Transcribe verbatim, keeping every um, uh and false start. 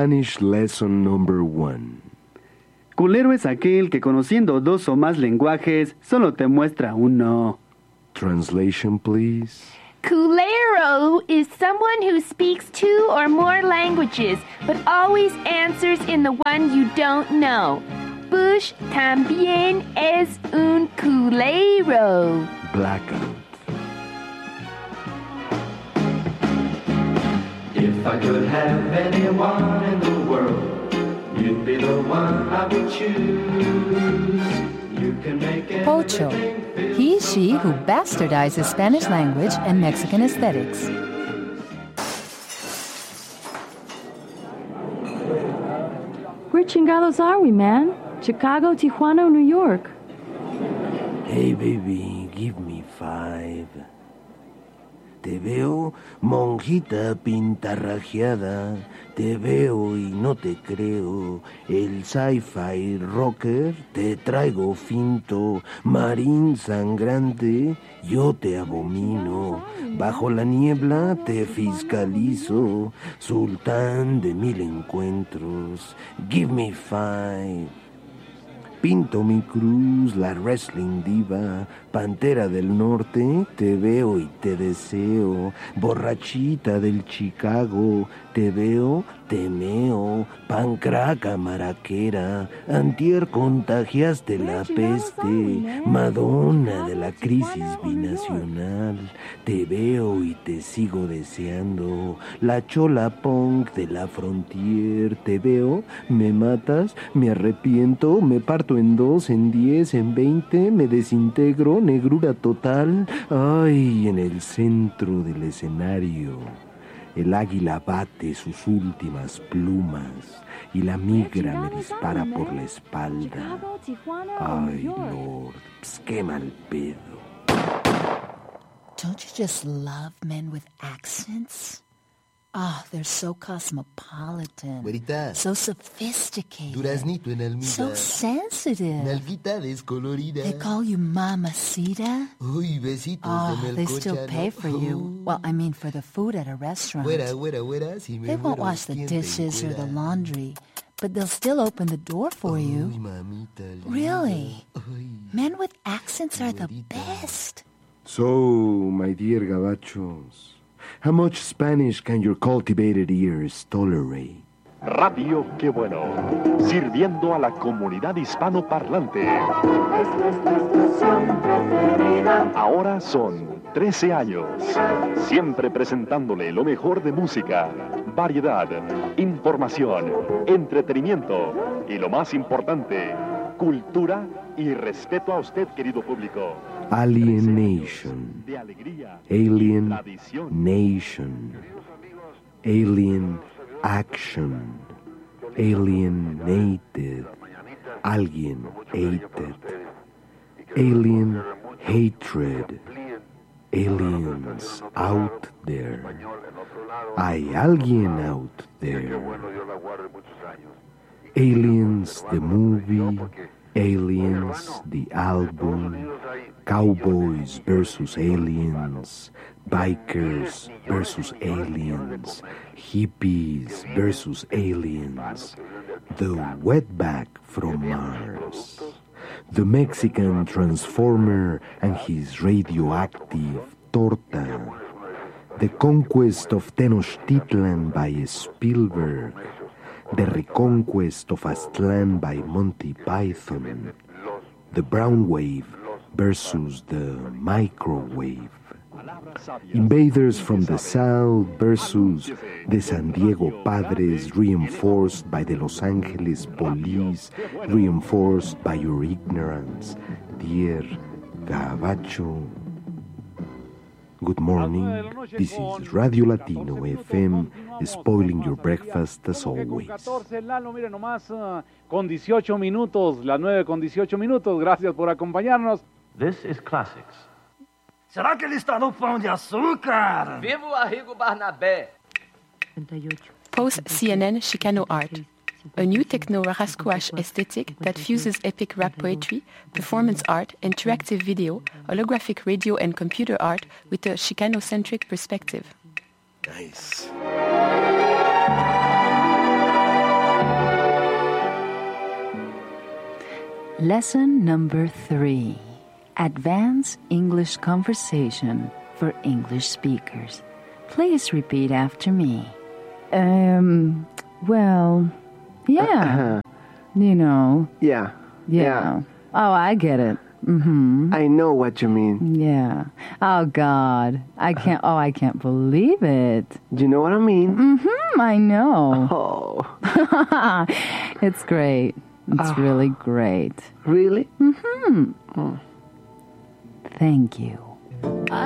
Spanish lesson number one. Culero es aquel que conociendo dos o más lenguajes solo te muestra uno. Translation, please. Culero is someone who speaks two or more languages, but always answers in the one you don't know. Bush también es un culero. Blackout. If I could have anyone in the world, you'd be the one I would choose. You can make Pocho. He, she who bastardizes Spanish language and Mexican aesthetics. Where chingados are we, man? Chicago, Tijuana, or New York? Hey, baby, give me five. Te veo, monjita pintarrajeada. Te veo y no te creo. El sci-fi rocker te traigo finto. Marín sangrante, yo te abomino. Bajo la niebla te fiscalizo. Sultán de mil encuentros. Give me five. Pinto mi cruz, la wrestling diva, pantera del norte, te veo y te deseo, borrachita del Chicago, te veo, te meo, pancraca maraquera, antier contagiaste la peste, Madonna de la crisis binacional, te veo y te sigo deseando, la chola punk de la frontier, te veo, me matas, me arrepiento, me parto en dos, en diez, en veinte, me desintegro, negrura total. Ay, en el centro del escenario, el águila bate sus últimas plumas y la migra me dispara por la espalda. Ay, Lord, pss, qué mal pedo. Don't you just love men with accents? Ah, oh, they're so cosmopolitan. Güerita. So sophisticated. Duraznito en almíbar. So sensitive. Nalguita descolorida. They call you mamacita. Uy, besitos oh, de melcocha. They still pay for oh. you. Well, I mean for the food at a restaurant. Fuera, fuera, fuera. Si me they won't muero, wash the dishes or the laundry, but they'll still open the door for Uy, you. Mamita linda. Really? Uy. Men with accents are the Güerita. best. So, my dear gabachos, how much Spanish can your cultivated ears tolerate? Radio Qué Bueno, sirviendo a la comunidad hispanoparlante. Ahora son trece años, siempre presentándole lo mejor de música, variedad, información, entretenimiento y lo más importante, cultura y respeto a usted, querido público. Alienation. Alien Nation. Alien Action. Alienated. Alien hated. Alien hatred. Aliens out there. Hay alguien out there. Aliens the movie. Aliens, the album, Cowboys versus Aliens, Bikers versus Aliens, Hippies versus Aliens, the wetback from Mars, the Mexican Transformer and his radioactive torta, the conquest of Tenochtitlan by Spielberg, the reconquest of Aztlán by Monty Python, the brown wave versus the microwave, invaders from the south versus the San Diego Padres reinforced by the Los Angeles police, reinforced by your ignorance, dear Gabacho. Good morning, this is Radio Latino F M, spoiling your breakfast as always. Lalo, mire nomás, uh, con dieciocho minutos, las nueve con dieciocho minutos, gracias por acompañarnos. This is Classics. ¿Será que ele está no pão de açúcar? Viva o Arrigo Barnabé! Post-C N N Chicano Art, a new techno-rascouache aesthetic that fuses epic rap poetry, performance art, interactive video, holographic radio and computer art with a Chicano-centric perspective. Nice. Lesson number three. Advanced English conversation for English speakers. Please repeat after me. Um, well, yeah. Uh-huh. You know. Yeah. Yeah. Oh, I get it. Mm-hmm. I know what you mean. Yeah. Oh, God. I can't, oh, I can't believe it. Do you know what I mean? Mm-hmm, I know. Oh. It's great. It's Oh. really great. Really? Mm-hmm. Oh. Thank you.